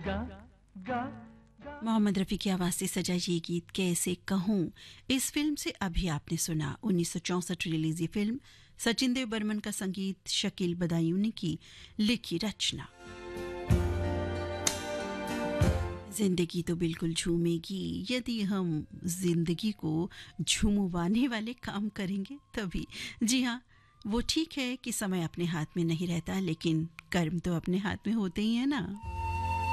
मोहम्मद रफ़ी की आवाज़ से सजा ये गीत कैसे कहूँ। इस फिल्म से अभी आपने सुना 1964 रिलीज ये फिल्म, सचिन देव बर्मन का संगीत, शकील बदायूनी की लिखी रचना। जिंदगी तो बिल्कुल झूमेगी यदि हम जिंदगी को झूमवाने वाले काम करेंगे तभी। जी हाँ, वो ठीक है कि समय अपने हाथ में नहीं रहता, लेकिन कर्म तो अपने हाथ में होते ही है ना।